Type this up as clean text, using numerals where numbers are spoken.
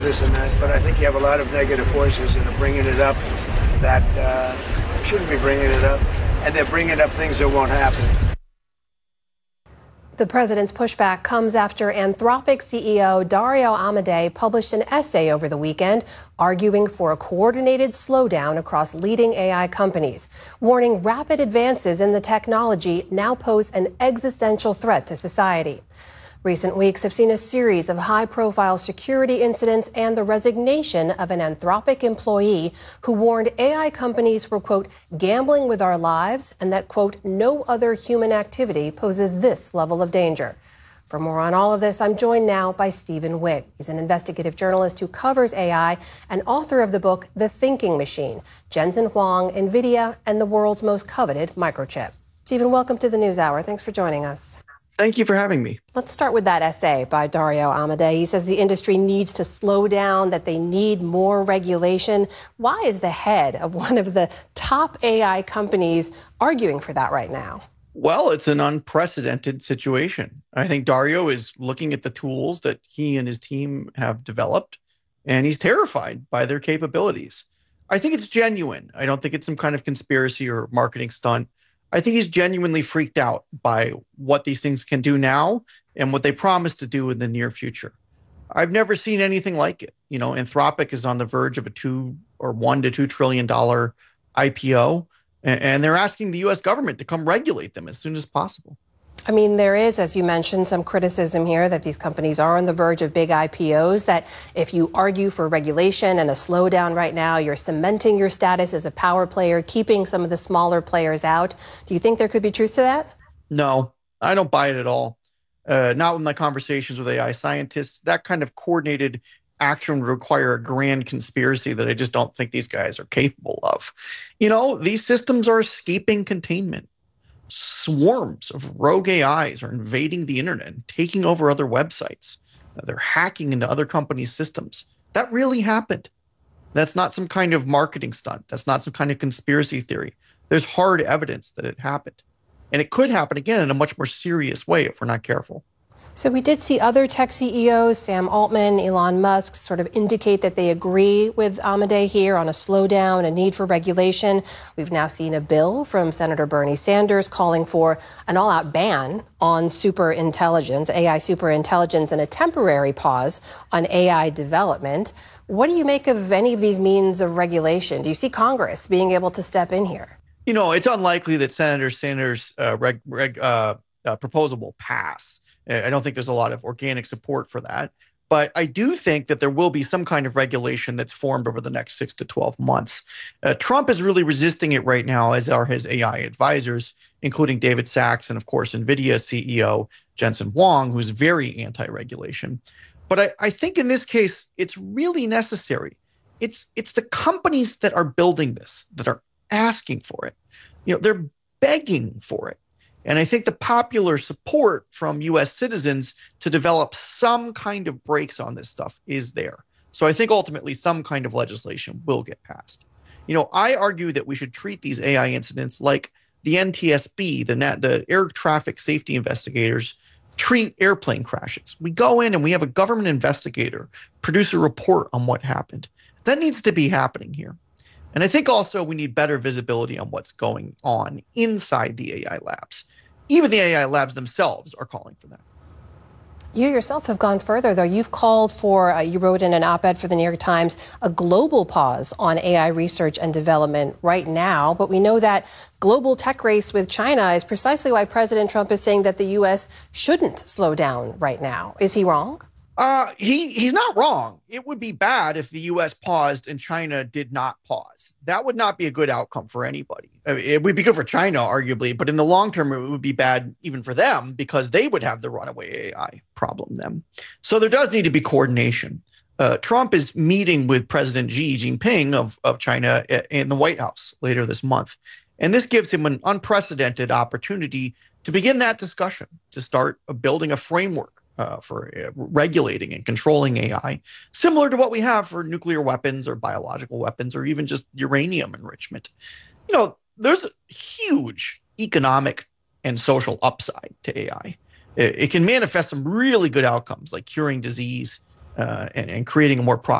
this and that, but I think you have a lot of negative voices that are bringing it up that shouldn't be bringing it up, and they're bringing up things that won't happen. The president's pushback comes after Anthropic CEO Dario Amodei published an essay over the weekend arguing for a coordinated slowdown across leading AI companies, warning rapid advances in the technology now pose an existential threat to society. Recent weeks have seen a series of high-profile security incidents and the resignation of an Anthropic employee who warned AI companies were, quote, gambling with our lives and that, quote, no other human activity poses this level of danger. For more on all of this, I'm joined now by Stephen Wig. He's an investigative journalist who covers AI and author of the book The Thinking Machine, Jensen Huang, NVIDIA, and the world's most coveted microchip. Stephen, welcome to the NewsHour. Thanks for joining us. Thank you for having me. Let's start with that essay by Dario Amodei. He says the industry needs to slow down, that they need more regulation. Why is the head of one of the top AI companies arguing for that right now? Well, it's an unprecedented situation. I think Dario is looking at the tools that he and his team have developed, and he's terrified by their capabilities. I think it's genuine. I don't think it's some kind of conspiracy or marketing stunt. I think he's genuinely freaked out by what these things can do now and what they promise to do in the near future. I've never seen anything like it. You know, Anthropic is on the verge of a $1 to $2 trillion IPO, and they're asking the U.S. government to come regulate them as soon as possible. I mean, there is, as you mentioned, some criticism here that these companies are on the verge of big IPOs, that if you argue for regulation and a slowdown right now, you're cementing your status as a power player, keeping some of the smaller players out. Do you think there could be truth to that? No, I don't buy it at all. Not with my conversations with AI scientists. That kind of coordinated action would require a grand conspiracy that I just don't think these guys are capable of. You know, these systems are escaping containment. Swarms of rogue AIs are invading the internet and taking over other websites. They're hacking into other companies' systems. That really happened. That's not some kind of marketing stunt. That's not some kind of conspiracy theory. There's hard evidence that it happened. And it could happen again in a much more serious way if we're not careful. So we did see other tech CEOs, Sam Altman, Elon Musk, sort of indicate that they agree with Amodei here on a slowdown, a need for regulation. We've now seen a bill from Senator Bernie Sanders calling for an all-out ban on superintelligence, AI superintelligence, and a temporary pause on AI development. What do you make of any of these means of regulation? Do you see Congress being able to step in here? You know, it's unlikely that Senator Sanders' proposal will pass. I don't think there's a lot of organic support for that. But I do think that there will be some kind of regulation that's formed over the next 6 to 12 months. Trump is really resisting it right now, as are his AI advisors, including David Sachs and, of course, NVIDIA CEO Jensen Huang, who's very anti-regulation. But I think in this case, it's really necessary. It's the companies that are building this that are asking for it. You know, they're begging for it. And I think the popular support from U.S. citizens to develop some kind of brakes on this stuff is there. So I think ultimately some kind of legislation will get passed. You know, I argue that we should treat these AI incidents like the NTSB, the air traffic safety investigators, treat airplane crashes. We go in and we have a government investigator produce a report on what happened. That needs to be happening here. And I think also we need better visibility on what's going on inside the AI labs. Even the AI labs themselves are calling for that. You yourself have gone further, though. You've called for, you wrote in an op-ed for the New York Times, a global pause on AI research and development right now. But we know that global tech race with China is precisely why President Trump is saying that the U.S. shouldn't slow down right now. Is he wrong? He's not wrong. It would be bad if the U.S. paused and China did not pause. That would not be a good outcome for anybody. I mean, it would be good for China, arguably, but in the long term, it would be bad even for them because they would have the runaway AI problem then. So there does need to be coordination. Trump is meeting with President Xi Jinping of China in the White House later this month. And this gives him an unprecedented opportunity to begin that discussion, to start building a framework for regulating and controlling AI, similar to what we have for nuclear weapons or biological weapons or even just uranium enrichment. You know, there's a huge economic and social upside to AI. It can manifest some really good outcomes like curing disease, and creating a more